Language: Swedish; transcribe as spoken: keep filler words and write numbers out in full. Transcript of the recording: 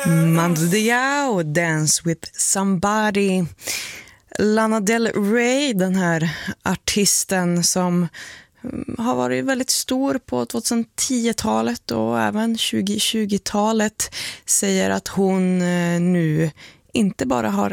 Mando Diao, Dance with somebody. Lana Del Rey, den här artisten som har varit väldigt stor på tjugohundratio-talet och även tjugohundratjugotalet, säger att hon nu inte bara har